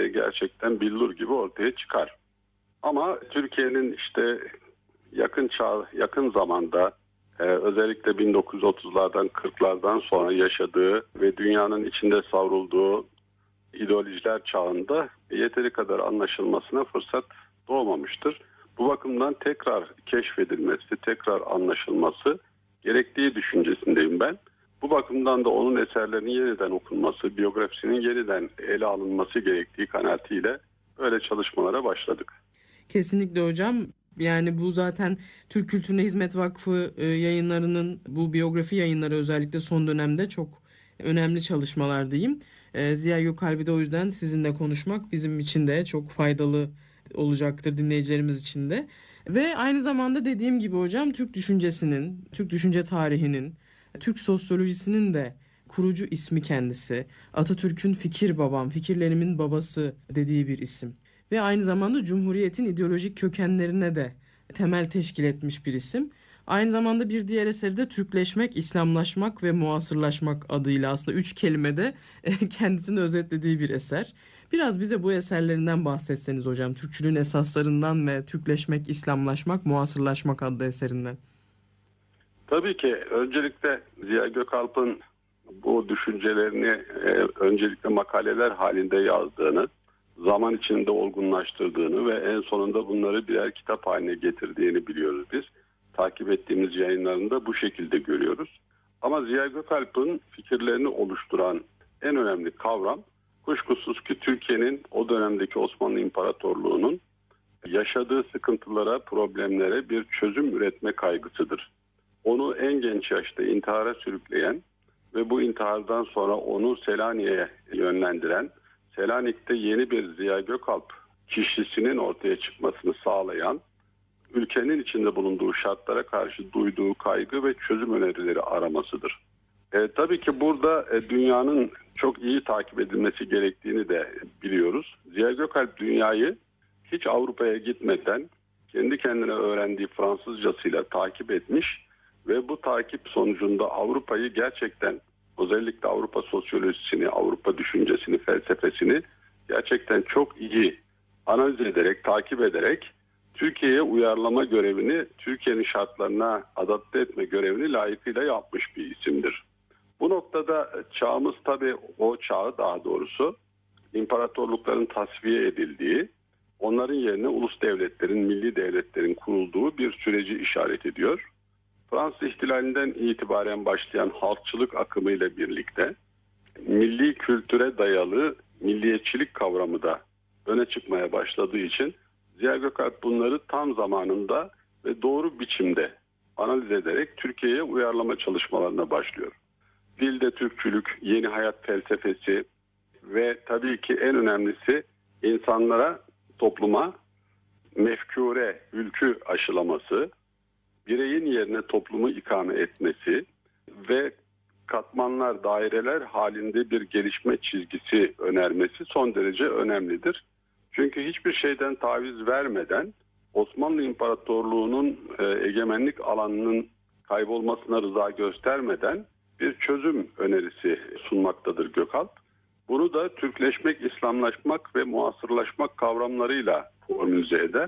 gerçekten billur gibi ortaya çıkar. Ama Türkiye'nin işte yakın zamanda özellikle 1930'lardan 40'lardan sonra yaşadığı ve dünyanın içinde savrulduğu ideolojiler çağında yeteri kadar anlaşılmasına fırsat doğmamıştır. Bu bakımdan tekrar keşfedilmesi, tekrar anlaşılması gerektiği düşüncesindeyim ben. Bu bakımdan da onun eserlerinin yeniden okunması, biyografisinin yeniden ele alınması gerektiği kanaatiyle böyle çalışmalara başladık. Kesinlikle hocam. Yani bu zaten Türk Kültürüne Hizmet Vakfı yayınlarının bu biyografi yayınları özellikle son dönemde çok önemli çalışmalar diyeyim. Ziya Gökalp'i de o yüzden sizinle konuşmak bizim için de çok faydalı olacaktır, dinleyicilerimiz için de. Ve aynı zamanda dediğim gibi hocam Türk düşüncesinin, Türk düşünce tarihinin, Türk sosyolojisinin de kurucu ismi kendisi. Atatürk'ün fikir babam, fikirlerimin babası dediği bir isim. Ve aynı zamanda Cumhuriyet'in ideolojik kökenlerine de temel teşkil etmiş bir isim. Aynı zamanda bir diğer eseri de Türkleşmek, İslamlaşmak ve Muasırlaşmak adıyla aslında üç kelimede kendisini özetlediği bir eser. Biraz bize bu eserlerinden bahsetseniz hocam. Türkçülüğün esaslarından ve Türkleşmek, İslamlaşmak, Muasırlaşmak adlı eserinden. Tabii ki öncelikle Ziya Gökalp'ın bu düşüncelerini öncelikle makaleler halinde yazdığını, zaman içinde olgunlaştırdığını ve en sonunda bunları birer kitap haline getirdiğini biliyoruz biz. Takip ettiğimiz yayınlarında bu şekilde görüyoruz. Ama Ziya Gökalp'ın fikirlerini oluşturan en önemli kavram kuşkusuz ki Türkiye'nin o dönemdeki Osmanlı İmparatorluğu'nun yaşadığı sıkıntılara, problemlere bir çözüm üretme kaygısıdır. Onu en genç yaşta intihara sürükleyen ve bu intihardan sonra onu Selanik'e yönlendiren, Selanik'te yeni bir Ziya Gökalp kişisinin ortaya çıkmasını sağlayan, ülkenin içinde bulunduğu şartlara karşı duyduğu kaygı ve çözüm önerileri aramasıdır. Tabii ki burada dünyanın çok iyi takip edilmesi gerektiğini de biliyoruz. Ziya Gökalp dünyayı hiç Avrupa'ya gitmeden kendi kendine öğrendiği Fransızcasıyla takip etmiş ve bu takip sonucunda Avrupa'yı gerçekten özellikle Avrupa sosyolojisini, Avrupa düşüncesini, felsefesini gerçekten çok iyi analiz ederek, takip ederek Türkiye'ye uyarlama görevini, Türkiye'nin şartlarına adapte etme görevini layıkıyla yapmış bir isimdir. Bu noktada çağımız tabii o çağı daha doğrusu imparatorlukların tasfiye edildiği, onların yerine ulus devletlerin, milli devletlerin kurulduğu bir süreci işaret ediyor. Fransız ihtilalinden itibaren başlayan halkçılık akımıyla birlikte milli kültüre dayalı milliyetçilik kavramı da öne çıkmaya başladığı için Ziya Gökalp bunları tam zamanında ve doğru biçimde analiz ederek Türkiye'ye uyarlama çalışmalarına başlıyor. Dilde Türkçülük, yeni hayat felsefesi ve tabii ki en önemlisi insanlara, topluma mefkure, ülkü aşılaması, bireyin yerine toplumu ikame etmesi ve katmanlar, daireler halinde bir gelişme çizgisi önermesi son derece önemlidir. Çünkü hiçbir şeyden taviz vermeden Osmanlı İmparatorluğu'nun egemenlik alanının kaybolmasına rıza göstermeden bir çözüm önerisi sunmaktadır Gökalp. Bunu da Türkleşmek, İslamlaşmak ve muasırlaşmak kavramlarıyla formülize eder.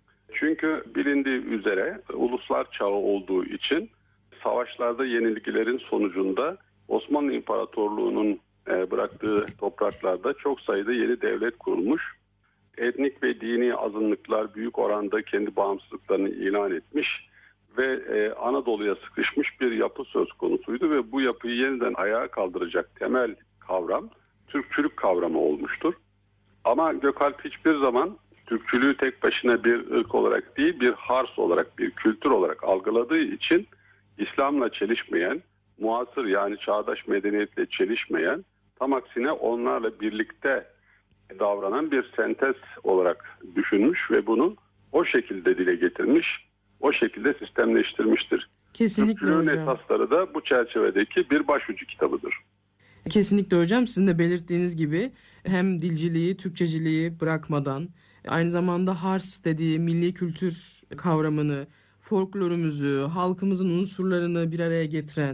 Çünkü bilindiği üzere uluslar çağı olduğu için savaşlarda yenilgilerin sonucunda Osmanlı İmparatorluğu'nun bıraktığı topraklarda çok sayıda yeni devlet kurulmuş. Etnik ve dini azınlıklar büyük oranda kendi bağımsızlıklarını ilan etmiş ve Anadolu'ya sıkışmış bir yapı söz konusuydu ve bu yapıyı yeniden ayağa kaldıracak temel kavram Türkçülük kavramı olmuştur. Ama Gökalp hiçbir zaman Türkçülüğü tek başına bir ırk olarak değil, bir hars olarak, bir kültür olarak algıladığı için İslam'la çelişmeyen, muasır yani çağdaş medeniyetle çelişmeyen, tam aksine onlarla birlikte davranan bir sentez olarak düşünmüş ve bunu o şekilde dile getirmiş, o şekilde sistemleştirmiştir. Kesinlikle Türkçülüğün hocam. esasları da bu çerçevedeki bir başucu kitabıdır. Kesinlikle hocam sizin de belirttiğiniz gibi hem dilciliği, Türkçeciliği bırakmadan aynı zamanda Hars dediği milli kültür kavramını, folklorumuzu, halkımızın unsurlarını bir araya getiren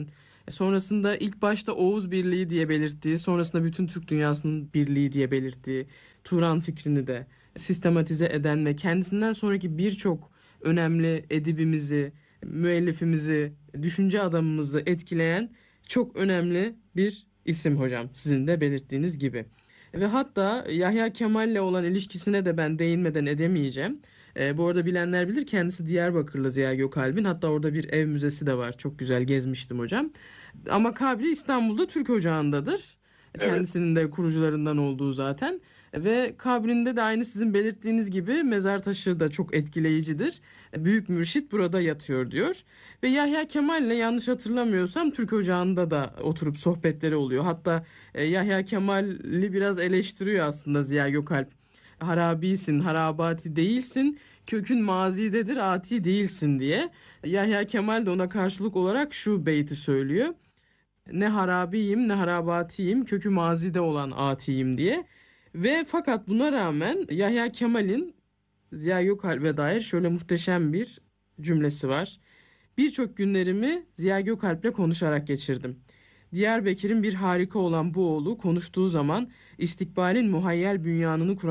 Sonrasında ilk başta Oğuz Birliği diye belirttiği, sonrasında bütün Türk dünyasının birliği diye belirttiği Turan fikrini de sistematize eden ve kendisinden sonraki birçok önemli edibimizi, müellifimizi, düşünce adamımızı etkileyen çok önemli bir isim hocam, sizin de belirttiğiniz gibi. Ve hatta Yahya Kemal'le olan ilişkisine de ben değinmeden edemeyeceğim. Bu arada bilenler bilir, kendisi Diyarbakırlı Ziya Gökalp'in. Hatta orada bir ev müzesi de var. Çok güzel gezmiştim hocam. Ama kabri İstanbul'da Türk Ocağı'ndadır. Evet. Kendisinin de kurucularından olduğu zaten. Ve kabrinde de aynı sizin belirttiğiniz gibi mezar taşı da çok etkileyicidir. Büyük mürşit burada yatıyor diyor. Ve Yahya Kemal'le, yanlış hatırlamıyorsam, Türk Ocağı'nda da oturup sohbetleri oluyor. Hatta Yahya Kemal'i biraz eleştiriyor aslında Ziya Gökalp. Harabisin, harabati değilsin, kökün mazidedir, ati değilsin diye. Yahya Kemal de ona karşılık olarak şu beyti söylüyor. Ne harabiyim ne harabatiyim, kökü mazide olan atiyim diye. Ve fakat buna rağmen Yahya Kemal'in Ziya Gökalp'e dair şöyle muhteşem bir cümlesi var. Birçok günlerimi Ziya Gökalp'le konuşarak geçirdim. Diyarbakır'ın bir harika olan bu oğlu konuştuğu zaman istikbalin muhayyel bünyanını kuran